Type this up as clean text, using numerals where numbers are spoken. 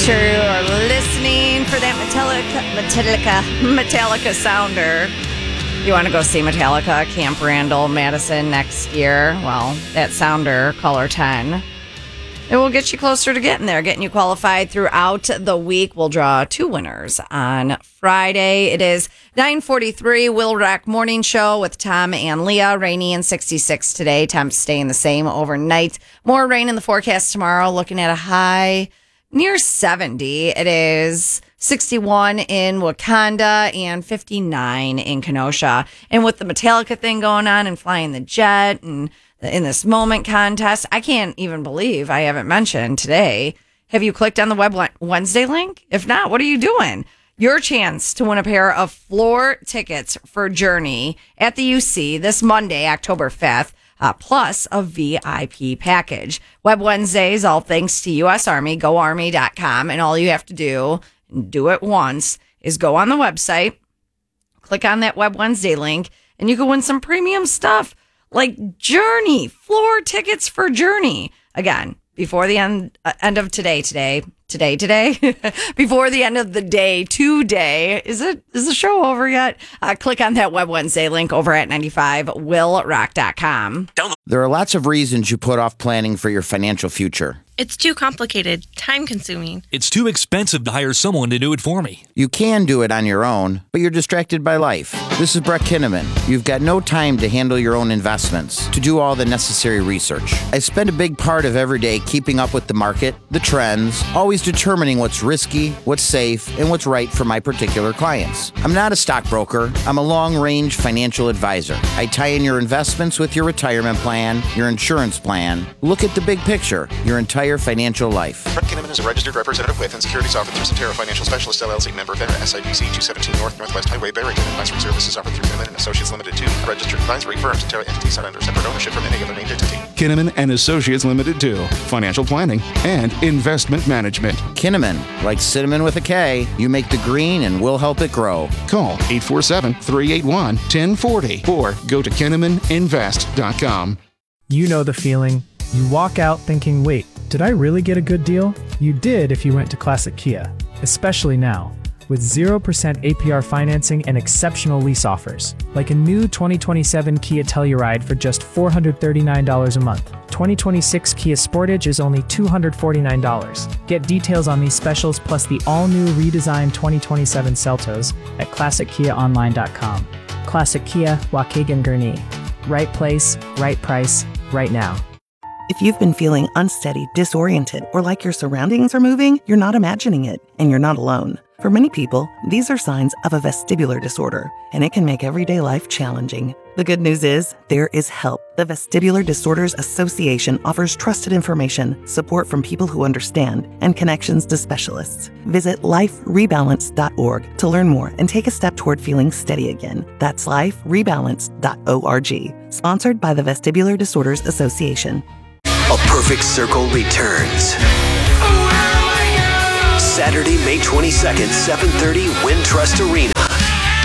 sure you're listening for that Metallica sounder. You want to go see Metallica, Camp Randall, Madison next year? Well, that sounder, color 10. It will get you closer to getting there, getting you qualified throughout the week. We'll draw 2 winners on Friday. It is 9:43, Will Rock Morning Show with Tom and Leah. Rainy and 66 today. Temps staying the same overnight. More rain in the forecast tomorrow. Looking at a high near 70. It is 61 in Wakanda and 59 in Kenosha. And with the Metallica thing going on and flying the jet and in this moment contest, I can't even believe I haven't mentioned today. Have you clicked on the Web Wednesday link? If not, what are you doing? Your chance to win a pair of floor tickets for Journey at the UC this Monday, October 5th, plus a VIP package. Web Wednesdays, all thanks to U.S. Army, GoArmy.com. And all you have to do it once, is go on the website, click on that Web Wednesday link, and you can win some premium stuff. Like Journey, floor tickets for Journey. Again, before the end of today, before the end of the day today. Is the show over yet? Click on that Web Wednesday link over at 95willrock.com. There are lots of reasons you put off planning for your financial future. It's too complicated, time-consuming. It's too expensive to hire someone to do it for me. You can do it on your own, but you're distracted by life. This is Brett Kinnaman. You've got no time to handle your own investments, to do all the necessary research. I spend a big part of every day keeping up with the market, the trends, always determining what's risky, what's safe, and what's right for my particular clients. I'm not a stockbroker. I'm a long-range financial advisor. I tie in your investments with your retirement plan, your insurance plan. Look at the big picture, your entire financial life. Brett Kinnaman is a registered representative with and securities offered through Centera Financial Specialist LLC, member FINRA, SIPC 217 Northwest Highway, Barrington. Advisory services offered through Kinnaman and Associates Limited 2, a registered advisory firm. Centera entities are under separate ownership from any other named entity. Kinnaman and Associates Limited 2, financial planning and investment management. Kinnaman, like cinnamon with a K, you make the green and we'll help it grow. Call 847-381-1040 or go to KinnamanInvest.com. You know the feeling. You walk out thinking, wait, did I really get a good deal? You did if you went to Classic Kia, especially now, with 0% APR financing and exceptional lease offers, like a new 2027 Kia Telluride for just $439 a month. 2026 Kia Sportage is only $249. Get details on these specials plus the all-new redesigned 2027 Seltos at ClassicKiaOnline.com. Classic Kia, Waukegan Gurnee. Right place, right price, right now. If you've been feeling unsteady, disoriented, or like your surroundings are moving, you're not imagining it, and you're not alone. For many people, these are signs of a vestibular disorder, and it can make everyday life challenging. The good news is, there is help. The Vestibular Disorders Association offers trusted information, support from people who understand, and connections to specialists. Visit liferebalance.org to learn more and take a step toward feeling steady again. That's liferebalance.org. Sponsored by the Vestibular Disorders Association. A Perfect Circle returns. Saturday, May 22nd, 7:30, Wintrust Arena.